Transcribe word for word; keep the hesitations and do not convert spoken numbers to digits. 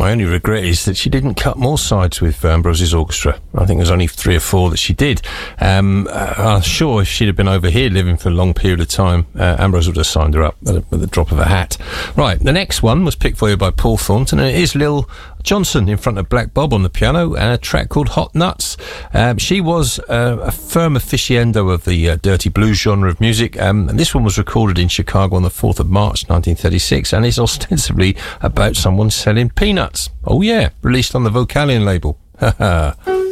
My only regret is that she didn't cut more sides with Ambrose's orchestra. I think there's only three or four that she did. Um, uh, I'm sure if she'd have been over here living for a long period of time, uh, Ambrose would have signed her up at, a, at the drop of a hat. Right, the next one was picked for you by Paul Thornton, and it is Lil Johnson in front of Black Bob on the piano, and a track called Hot Nuts. Um, she was uh, a firm aficionado of the uh, dirty blues genre of music, um, and this one was recorded in Chicago on the fourth of March nineteen thirty-six, and is ostensibly about someone selling peanuts. Oh yeah, released on the Vocalion label. Ha ha.